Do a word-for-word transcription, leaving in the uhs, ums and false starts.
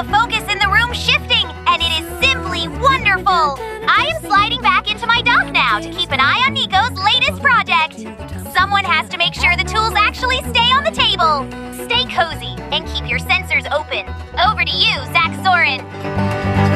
the focus in the room shifting, and it is simply wonderful! I am sliding back into my dock now to keep an eye on Nico's latest project. Someone has to make sure the tools actually stay on the table. Stay cozy and keep your sensors open. Over to you, Zach Soren.